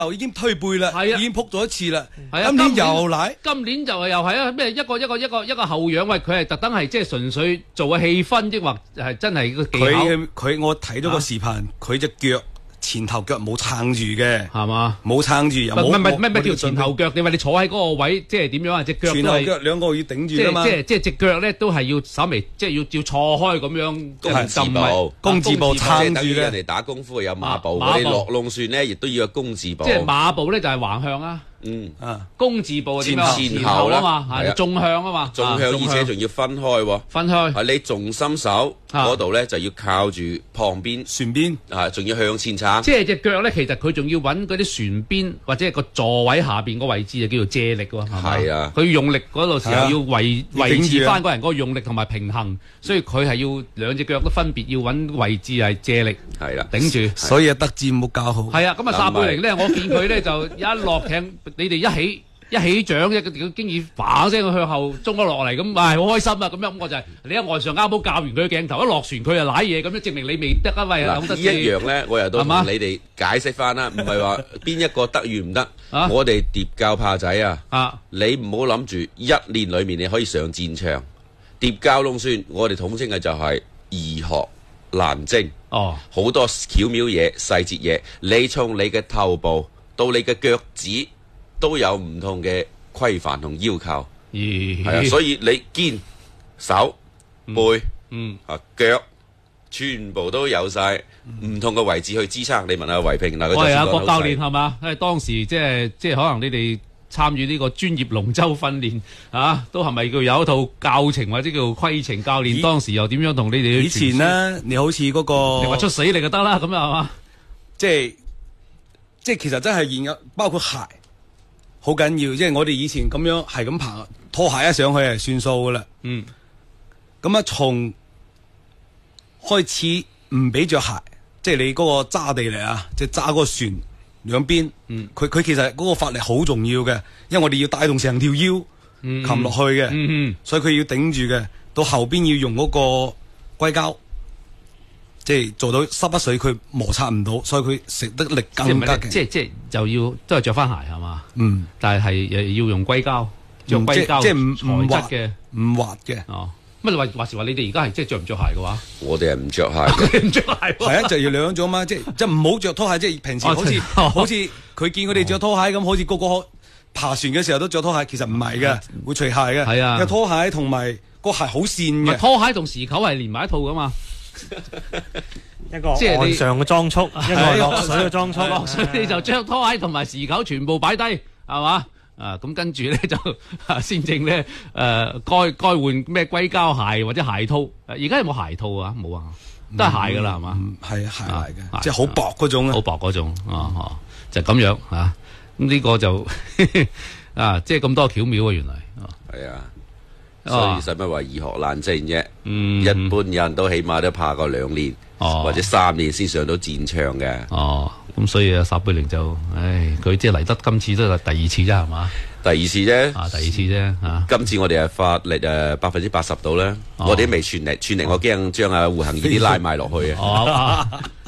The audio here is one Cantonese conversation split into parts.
已經推背啦， 係啊已經撲咗一次啦， 係啊， 今年又嚟， 今年就係又係啊咩一個後仰，喂佢係特登係即係純粹做個氣氛，抑或係真係個技巧？ 佢我睇咗個視頻，佢隻腳前頭腳冇撐住嘅， 係嘛？ 冇撐住又冇咩叫前後腳？你話你坐喺嗰個位，即係點樣啊？隻腳前後腳兩個要頂住㗎嘛， 即係隻腳咧都係要稍微即係要錯開咁樣， 公字步撐住等於人哋打功夫有馬步，嗰啲落龍船咧亦都要有公字步。 即係馬步咧就係橫向啊。公字步前後啊嘛，係縱向啊嘛， 縱向而且仲要分開喎， 分開。 係你重心手嗰度咧就要靠住旁邊船邊， 仲要向前撐。 即係隻腳咧，其實佢仲要揾嗰啲船邊或者係個座位下邊個位置就叫做借力喎， 係啊， 佢用力嗰度時候要維持翻嗰人嗰個用力同埋平衡，所以佢係要兩隻腳都分別要揾位置係借力， 係啦， 頂住。 所以德志冇教好。 係啊，咁啊撒貝寧咧，我見佢咧就一落艇。你哋一起掌一個經已嘭聲向後中咗落嚟，咁好開心啊！咁樣我就係你喺岸上啱好教完佢嘅鏡頭，一落船佢就瀨嘢，咁樣證明你未得啊！喂， 嗱，呢一樣咧，我又都同你哋解釋翻啦，唔係話邊一個得與唔得，我哋疊教炮仔啊，你唔好諗住一年裏面你可以上戰場，疊教龍船，我哋統稱嘅就係易學難精，好多巧妙嘢、細節嘢，你從你嘅頭部到你嘅腳趾。都有唔同嘅規範同要求，係啊，所以你肩、手、背、腳，全部都有晒唔同嘅位置去支撐。你問下維平嗱， 我係阿郭教練係嘛？因為當時即係可能你哋參與呢個專業龍舟訓練都係咪叫有一套教程或者叫規程？教練當時又點樣同你哋？ 以前呢，你好似嗰個， 你話出死你就得啦，咁啊係嘛？ 即係其實真係現包括鞋。好緊要，即係我哋以前咁樣係咁爬拖鞋一上去係算數噶啦。咁啊，從開始唔俾着鞋，即係你嗰個揸地嚟啊，即係揸嗰個船兩邊。佢其實嗰個發力好重要嘅，因為我哋要帶動成條腰擒落去嘅，所以佢要頂住嘅。到後邊要用嗰個硅膠。即係做到濕不水，佢摩擦唔到，所以佢食得力更加勁。 即係就要都係着翻鞋係嘛？但係要用硅膠，着硅膠即係唔滑嘅， 唔滑嘅。 乜你話時話你哋而家係即係着唔着鞋嘅話？ 我哋係唔着鞋嘅， 唔着鞋。係就要兩種嘛，即係唔好着拖鞋，即係平時好似佢見佢哋着拖鞋咁，好似個個爬船嘅時候都着拖鞋，其實唔係嘅，會除鞋嘅。係啊，拖鞋同埋個鞋好跣嘅。 拖鞋同匙扣係連埋一套噶嘛。 一個岸上嘅裝束，一個落水嘅裝束， 落水你就將拖鞋同埋匙扣全部擺低，係嘛？咁跟住咧就先正咧該換咩硅膠鞋或者鞋套。而家有冇鞋套啊？冇啊，都係鞋噶啦，係嘛？ 係鞋嚟嘅，即係好薄嗰種啊， 好薄嗰種就咁樣咁呢個就即係咁多巧妙啊！原來係啊。所以使乜話易學難精啫？一般人都起碼都爬過2年或者3年先上到戰場嘅。 咁所以撒貝寧就，佢即係嚟得今次都係第2次啫，係嘛？ 第2次啫， 第2次啫。 今次我哋係發力80%到啦，我哋都未全力，我驚將阿胡杏兒啲拉埋落去啊。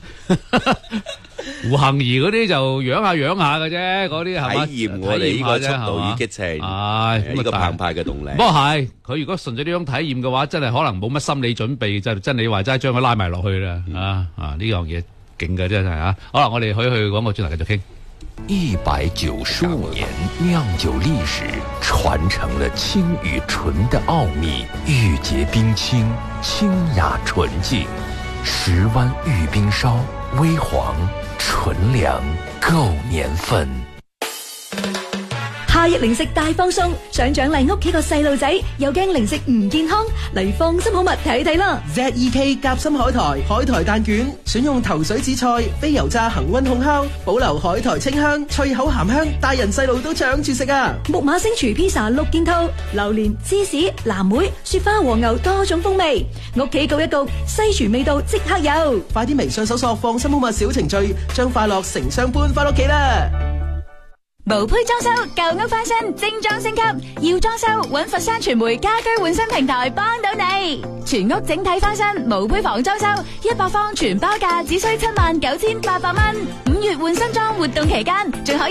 胡杏兒嗰啲就養下嘅啫，嗰啲係嘛？ 體驗我哋呢個速度與激情，呢個澎湃嘅動力。 不過係佢如果順住呢種體驗嘅話，真係可能冇乜心理準備，就真你話齋將佢拉埋落去啦。呢樣嘢勁嘅真係啊！好啦，我哋去廣告轉頭繼續傾。 195年釀酒歷史，傳承了清與純的奧秘。玉潔冰清，清雅純淨。10灣玉冰燒，微黃純糧，夠年份。 夏日零食大放送，想獎勵屋企個細路仔，又驚零食唔健康，嚟放心好物睇睇啦。 ZEK 夾心海苔蛋卷，選用頭水紫菜、非油炸恒溫烘烤，保留海苔清香、脆口鹹香，大人細路都搶住食啊！ 木馬星廚披薩6件套，榴蓮、芝士、藍莓、雪花和牛多種風味，屋企焗一焗，西廚味道即刻有。 快啲微信搜索放心好物小程序，將快樂成雙般翻屋企啦！ 無胚裝修，舊屋翻新，精裝升級，要裝修揾佛山傳媒家居換新平台幫到你，全屋整體翻新，無胚房裝修100方全包價只需79800蚊，5月換新裝活動期間仲可以